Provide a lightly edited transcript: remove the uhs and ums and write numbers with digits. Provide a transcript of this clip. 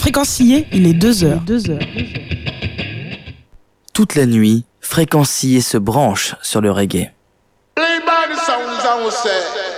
Fréquencier, il est 2h. Toute la nuit, Fréquencier se branche sur le reggae. Play by the sounds I will say.